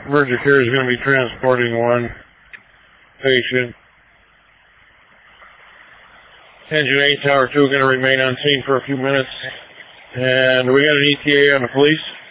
Emergency care is going to be transporting one patient. Engine 8, Tower 2 going to remain on scene for a few minutes. And we got an ETA on the police.